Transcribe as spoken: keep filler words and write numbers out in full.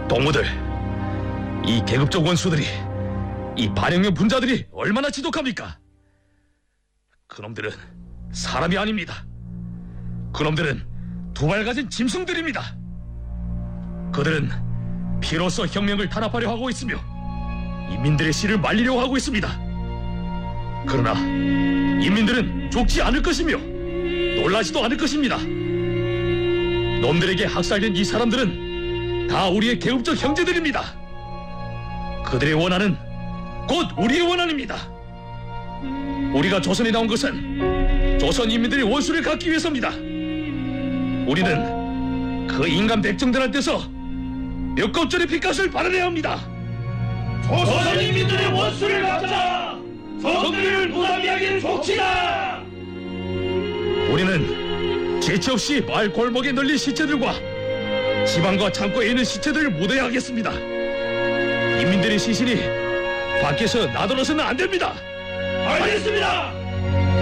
동무들, 이 계급적 원수들이, 이 반영명 분자들이 얼마나 지독합니까? 그놈들은 사람이 아닙니다. 그놈들은 두 발 가진 짐승들입니다. 그들은 피로써 혁명을 탄압하려 하고 있으며 인민들의 씨를 말리려고 하고 있습니다. 그러나 인민들은 죽지 않을 것이며 놀라지도 않을 것입니다. 놈들에게 학살된 이 사람들은 다 우리의 계급적 형제들입니다. 그들의 원한은 곧 우리의 원한입니다. 우리가 조선에 나온 것은 조선 인민들의 원수를 갚기 위해서입니다. 우리는 그 인간 백정들한테서 몇 겁절의 핏값을 받아내야 합니다. 조선 인민들의 원수를 갚자! 성들을 무담이하기는 좋지다! 우리는 죄치 없이 마을 골목에 널린 시체들과 지방과 창고에 있는 시체들을 묻어야 하겠습니다. 인민들의 시신이 밖에서 나돌아서는 안 됩니다. 알겠습니다!